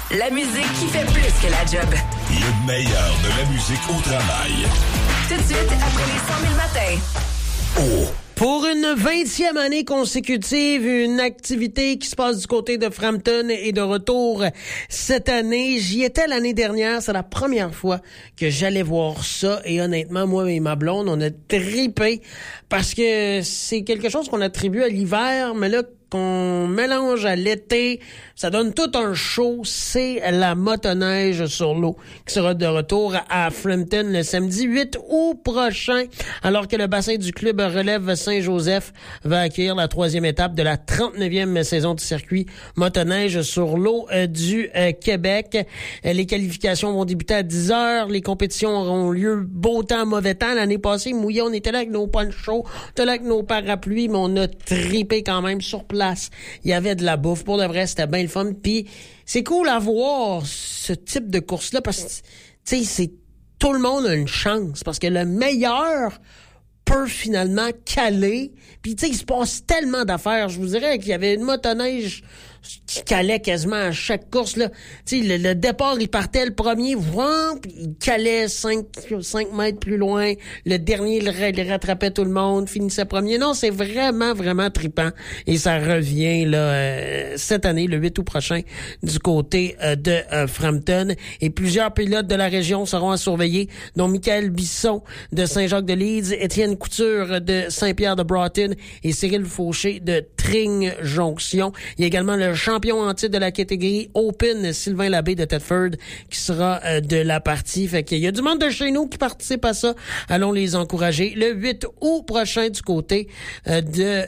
La musique qui fait plus que la job. Le meilleur de la musique au travail. Tout de suite, après les 100 000 matins. Oh! Pour une 20e année consécutive, une activité qui se passe du côté de Frampton est de retour cette année. J'y étais l'année dernière, c'est la première fois que j'allais voir ça et honnêtement, moi et ma blonde, on a trippé parce que c'est quelque chose qu'on attribue à l'hiver, mais là, qu'on mélange à l'été, ça donne tout un show, c'est la motoneige sur l'eau qui sera de retour à Frampton le samedi 8 août prochain, alors que le bassin du club Relève Saint-Joseph va accueillir la 3e étape de la 39e saison du circuit motoneige sur l'eau du Québec. Les qualifications vont débuter à 10h, les compétitions auront lieu beau temps, mauvais temps. L'année passée, mouillé, on était là avec nos ponchos, on était là avec nos parapluies, mais on a trippé quand même sur place. Il y avait de la bouffe. Pour de vrai, c'était bien le fun. Puis c'est cool à voir ce type de course-là parce que, tu sais, c'est tout le monde a une chance parce que le meilleur peut finalement caler. Puis, tu sais, il se passe tellement d'affaires. Je vous dirais qu'il y avait une motoneige qui calait quasiment à chaque course, là. Tu sais, le départ, il partait le premier, puis il calait 5 mètres plus loin. Le dernier, il rattrapait tout le monde, finissait premier. Non, c'est vraiment, vraiment trippant. Et ça revient, là, cette année, le 8 août prochain, du côté de Frampton. Et plusieurs pilotes de la région seront à surveiller, dont Michael Bisson de Saint-Jacques-de-Leeds, Étienne Couture de Saint-Pierre-de-Broughton et Cyril Fauché de Tring-Jonction. Il y a également le champion en titre de la catégorie Open, Sylvain Labbé de Thetford, qui sera de la partie. Fait qu'il y a du monde de chez nous qui participe à ça. Allons les encourager. Le 8 août prochain du côté de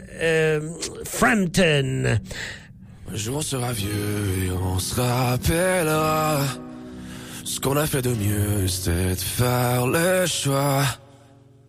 Frampton. Un jour on sera vieux et on se rappellera ce qu'on a fait de mieux, c'était de faire le choix